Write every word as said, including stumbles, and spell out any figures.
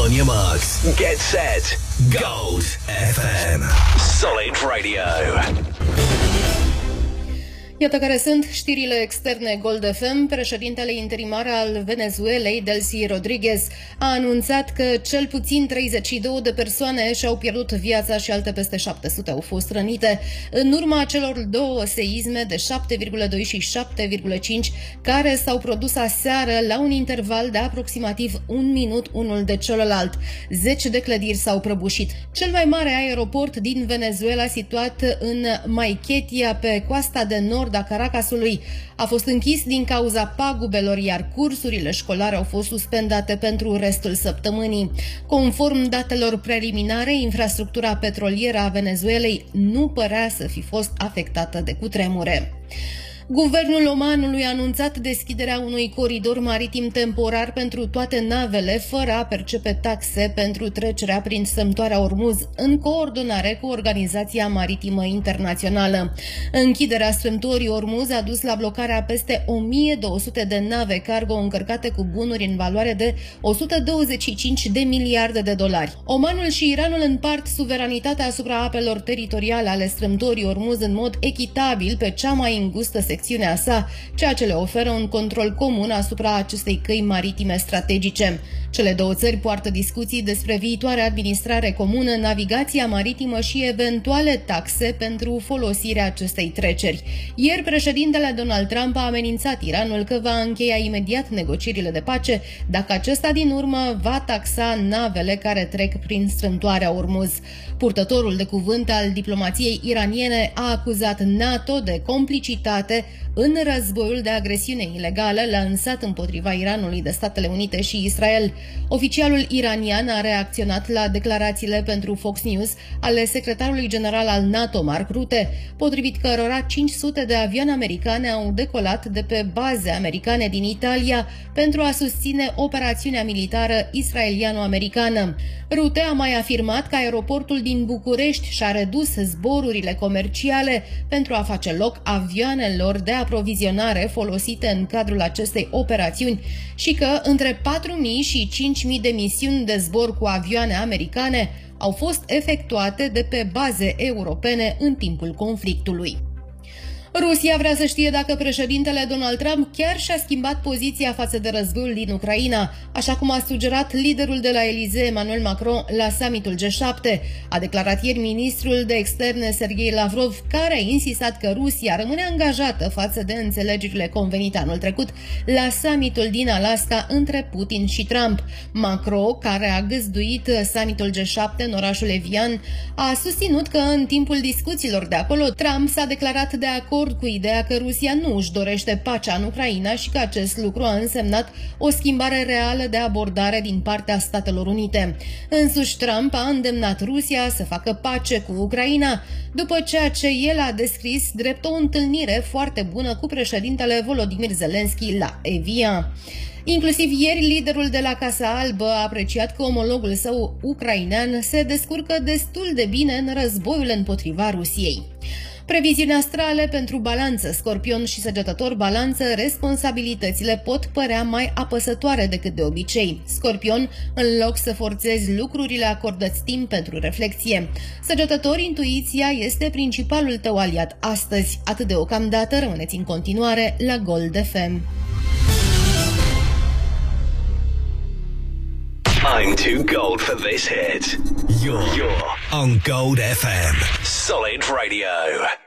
On your marks, get set, Gold F M. Solid Radio. Iată care sunt știrile externe Gold F M. Președintele interimar al Venezuelei, Delcy Rodriguez, a anunțat că cel puțin treizeci și două de persoane și-au pierdut viața și alte peste șapte sute au fost rănite în urma celor două seisme de șapte virgulă doi și șapte virgulă cinci care s-au produs aseară la un interval de aproximativ un minut unul de celălalt. Zeci de clădiri s-au prăbușit. Cel mai mare aeroport din Venezuela, situat în Maiquetía, pe coasta de nord a Caracasului, a fost închis din cauza pagubelor, iar cursurile școlare au fost suspendate pentru restul săptămânii. Conform datelor preliminare, infrastructura petrolieră a Venezuelei nu părea să fi fost afectată de cutremure. Guvernul Omanului a anunțat deschiderea unui coridor maritim temporar pentru toate navele, fără a percepe taxe pentru trecerea prin strâmtoarea Ormuz, în coordonare cu Organizația Maritimă Internațională. Închiderea strâmtorii Ormuz a dus la blocarea peste o mie două sute de nave cargo încărcate cu bunuri în valoare de o sută douăzeci și cinci de miliarde de dolari. Omanul și Iranul împart suveranitatea asupra apelor teritoriale ale strâmtorii Ormuz în mod echitabil pe cea mai îngustă secțiunea sa, ceea ce le oferă un control comun asupra acestei căi maritime strategice. Cele două țări poartă discuții despre viitoarea administrare comună, navigația maritimă și eventuale taxe pentru folosirea acestei treceri. Ieri, președintele Donald Trump a amenințat Iranul că va încheia imediat negocierile de pace dacă acesta din urmă va taxa navele care trec prin strâmtoarea Ormuz. Purtătorul de cuvânt al diplomației iraniene a acuzat NATO de complicitate în războiul de agresiune ilegală lansat împotriva Iranului de Statele Unite și Israel. Oficialul iranian a reacționat la declarațiile pentru Fox News ale secretarului general al NATO, Mark Rutte, potrivit cărora cinci sute de avioane americane au decolat de pe baze americane din Italia pentru a susține operațiunea militară israeliano-americană. Rutte a mai afirmat că aeroportul din București și-a redus zborurile comerciale pentru a face loc avioanelor de aprovizionare folosite în cadrul acestei operațiuni și că între patru mii și cinci mii de misiuni de zbor cu avioane americane au fost efectuate de pe baze europene în timpul conflictului. Rusia vrea să știe dacă președintele Donald Trump chiar și-a schimbat poziția față de războiul din Ucraina, așa cum a sugerat liderul de la Elysee, Emmanuel Macron, la summitul G șapte. A declarat ieri ministrul de externe Sergei Lavrov, care a insistat că Rusia rămâne angajată față de înțelegerile convenite anul trecut la summitul din Alaska între Putin și Trump. Macron, care a găzduit summitul G șapte în orașul Evian, a susținut că în timpul discuțiilor de acolo, Trump s-a declarat de acord cu ideea că Rusia nu își dorește pacea în Ucraina și că acest lucru a însemnat o schimbare reală de abordare din partea Statelor Unite. Însuși Trump a îndemnat Rusia să facă pace cu Ucraina, după ceea ce el a descris drept o întâlnire foarte bună cu președintele Volodymyr Zelensky la Evian. Inclusiv ieri, liderul de la Casa Albă a apreciat că omologul său ucrainean se descurcă destul de bine în războiul împotriva Rusiei. Previziuni astrale pentru Balanță, Scorpion și Săgetător. Balanță, responsabilitățile pot părea mai apăsătoare decât de obicei. Scorpion, în loc să forțezi lucrurile, acordă-ți timp pentru reflexie. Săgetător, intuiția este principalul tău aliat astăzi. Atât deocamdată, rămâneți în continuare la Gold F M. I'm too gold for this hit. You're, you're on Gold F M. Solid Radio.